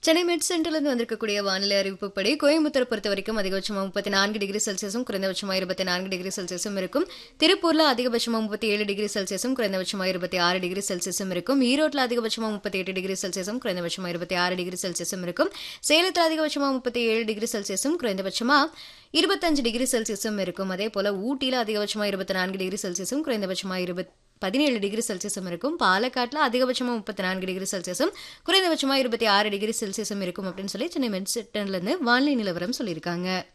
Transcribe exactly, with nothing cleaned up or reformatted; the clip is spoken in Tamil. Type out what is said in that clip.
சென்னை மெட் சென்டர்லேருந்து வந்திருக்கக்கூடிய வானிலை அறிவிப்புப்படி கோயம்புத்தூர் பொறுத்த வரைக்கும் அதிகபட்சமாக முப்பத்தி நான்கு டிகிரி செல்சியஸும் குறைந்தபட்சமாக இருபத்தி நான்கு டிகிரி செல்சியஸும் இருக்கும். திருப்பூர்ல அதிகபட்சமாக முப்பத்தி ஏழு டிகிரி செல்சியஸும் குறைந்தபட்சமாக இருபத்தி ஆறு டிகிரி செல்சியஸும் இருக்கும். ஈரோட்டில் அதிகபட்சமாக முப்பத்தி எட்டு டிகிரி செல்சியஸும் குறைந்தபட்சமாக இருபத்தி ஆறு டிகிரி செல்சியஸும் இருக்கும். சேலத்தில் அதிகபட்சமாக முப்பத்தி ஏழு டிகிரி செல்சியஸும் குறைந்தபட்சமாக இருபத்தஞ்சு டிகிரி செல்சியஸும் இருக்கும். அதே போல ஊட்டியில் அதிகபட்சமாக இருபத்தி நான்கு டிகிரி செல்சியஸும் குறைந்தபட்சமாக இருபத்தி பதினேழு டிகிரி செல்சியஸும் இருக்கும். பாலக்காட்டில் அதிகபட்சமாக முப்பத்தி நான்கு டிகிரி செல்சியஸும் குறைந்தபட்சமாக இருபத்தி ஆறு டிகிரி செல்சியஸும் இருக்கும் அப்படின்னு சொல்லி சென்னை மெட் சென்டர்லேருந்து வானிலை நிலவரம் சொல்லியிருக்காங்க.